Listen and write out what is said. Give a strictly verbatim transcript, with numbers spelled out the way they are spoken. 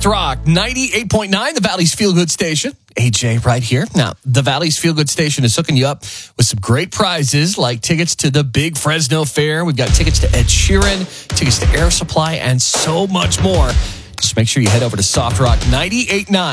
Soft Rock ninety-eight point nine, the Valley's Feel Good Station. A J right here. Now, the Valley's Feel Good Station is hooking you up with some great prizes like tickets to the big Fresno Fair. We've got tickets to Ed Sheeran, tickets to Air Supply, and so much more. Just make sure you head over to Soft Rock ninety-eight point nine.